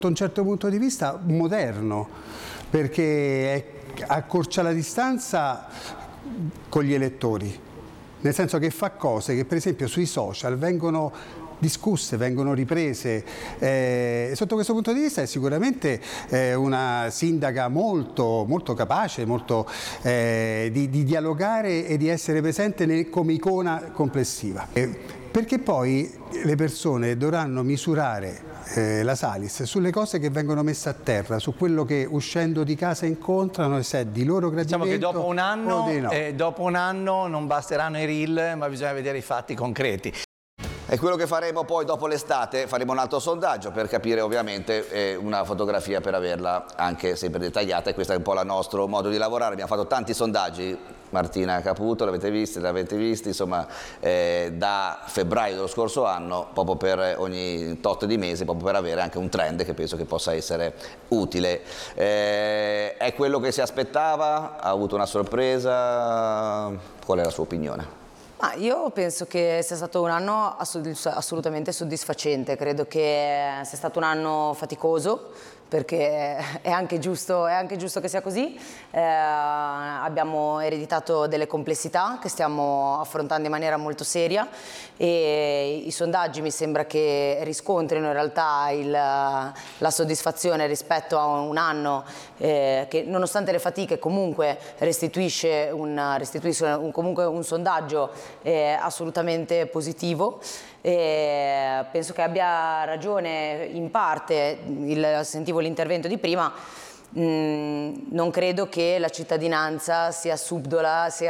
da un certo punto di vista moderno, perché accorcia la distanza con gli elettori, nel senso che fa cose che per esempio sui social vengono discusse, vengono riprese. Sotto questo punto di vista è sicuramente una sindaca molto, molto capace, molto, di dialogare e di essere presente come icona complessiva. Perché poi le persone dovranno misurare la Salis sulle cose che vengono messe a terra, su quello che uscendo di casa incontrano, e se è di loro gradimento. Diciamo che dopo un anno no. non basteranno i reel, ma bisogna vedere i fatti concreti. E quello che faremo poi dopo l'estate, faremo un altro sondaggio per capire ovviamente una fotografia, per averla anche sempre dettagliata, e questo è un po' il nostro modo di lavorare. Abbiamo fatto tanti sondaggi, Martina Caputo l'avete visti, insomma da febbraio dello scorso anno, proprio per ogni tot di mesi, proprio per avere anche un trend che penso che possa essere utile. È quello che si aspettava? Ha avuto una sorpresa? Qual è la sua opinione? Io penso che sia stato un anno assolutamente soddisfacente, credo che sia stato un anno faticoso, perché è anche giusto che sia così. Abbiamo ereditato delle complessità che stiamo affrontando in maniera molto seria, e i sondaggi mi sembra che riscontrino in realtà la soddisfazione rispetto a un anno che, nonostante le fatiche, comunque restituisce comunque un sondaggio assolutamente positivo. Penso che abbia ragione in parte, sentivo l'intervento di prima, non credo che la cittadinanza sia subdola, si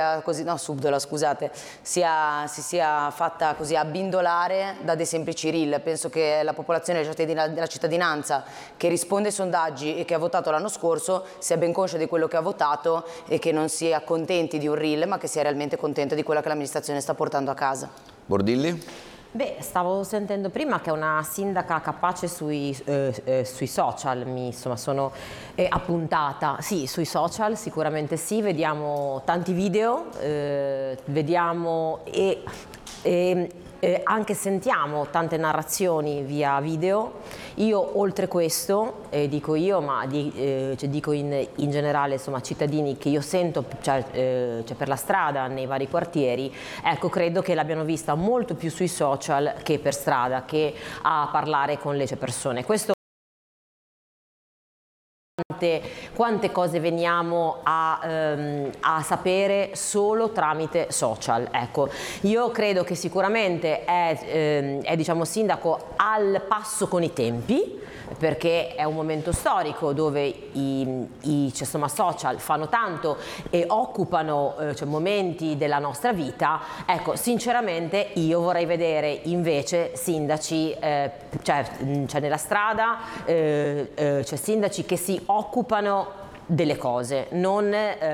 sia fatta così abbindolare da dei semplici reel. Penso che la popolazione della cittadinanza che risponde ai sondaggi e che ha votato l'anno scorso sia ben conscia di quello che ha votato, e che non sia contenti di un reel, ma che sia realmente contenta di quella che l'amministrazione sta portando a casa. Bordilli? Beh, stavo sentendo prima che è una sindaca capace sui social, insomma sono appuntata. Sì, sui social sicuramente sì, vediamo tanti video, vediamo e anche sentiamo tante narrazioni via video. Io oltre questo, dico io, ma dico in generale, insomma, cittadini che io sento per la strada, nei vari quartieri, ecco, credo che l'abbiano vista molto più sui social che per strada, che a parlare con le persone. Questo quante cose veniamo a sapere solo tramite social. Ecco, io credo che sicuramente è diciamo sindaco al passo con i tempi, perché è un momento storico dove i social fanno tanto e occupano momenti della nostra vita. Ecco, sinceramente io vorrei vedere invece sindaci nella strada, sindaci che si occupano delle cose, non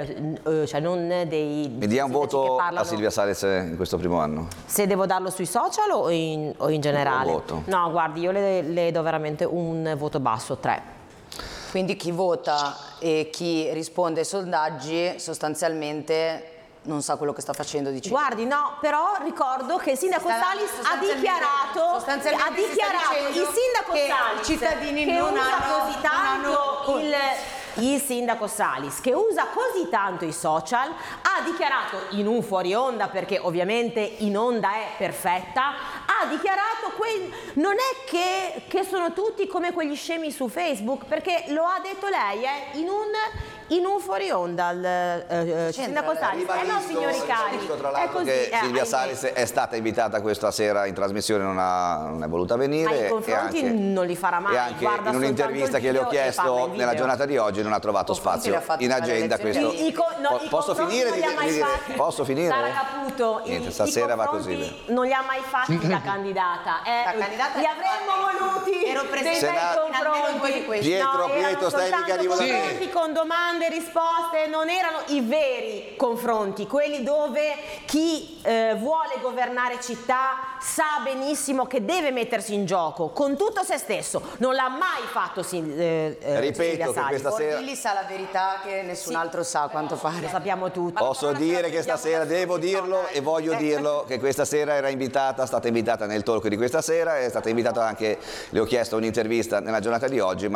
dei... Mi dia un voto a Silvia Salis in questo primo anno. Se devo darlo sui social o in generale? Un voto. No, guardi, io le do veramente un voto basso, 3. Quindi chi vota e chi risponde ai sondaggi sostanzialmente non sa quello che sta facendo, dice. Guardi, no, però ricordo che il sindaco Salis ha dichiarato il sindaco Salis, i cittadini che non usa hanno così tanto il sindaco Salis, che usa così tanto i social, ha dichiarato in un fuori onda, perché ovviamente in onda è perfetta, ha dichiarato non è che sono tutti come quegli scemi su Facebook, perché lo ha detto lei in un fuori onda il sindaco Salis. No, signori cari, tra è l'altro, così, che Silvia Salis è stata invitata questa sera in trasmissione, non è voluta venire, ma i confronti non li farà mai. E anche Guarda, in un'intervista che le ho chiesto nella giornata di oggi non ha trovato spazio in agenda. Questo posso finire? Posso finire? Sara Caputo, niente, stasera va così. Non li ha mai fatti la candidata. Li avremmo voluti dei bei confronti. Pietro, stai mica arrivando. Confronti con domande e risposte, non erano i veri confronti, quelli dove chi vuole governare città sa benissimo che deve mettersi in gioco con tutto se stesso. Non l'ha mai fatto ripeto che questa sera Bordilli sa la verità che nessun altro sa, a quanto pare. Lo sappiamo tutti. posso dire che stasera devo dirlo e voglio dirlo, che questa sera è stata invitata invitata nel talk di questa sera, è stata invitata anche, le ho chiesto un'intervista nella giornata di oggi,